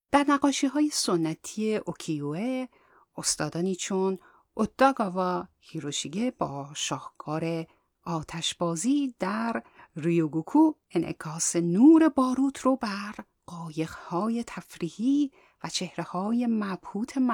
در نقاشی‌های سنتی اوکیوئه، استادانی چون اوتاگاوا هیروشیگه با شاهکار آتشبازی در ریوگوکو انعکاس نور باروت رو بر قایق‌های تفریحی و چهره‌های مبهوت